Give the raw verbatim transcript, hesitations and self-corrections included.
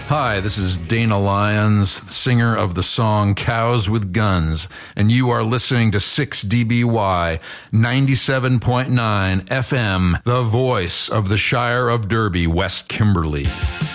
Hi, this is Dana Lyons, singer of the song Cows with Guns, and you are listening to six D B Y ninety-seven point nine F M, the voice of the Shire of Derby, West Kimberley.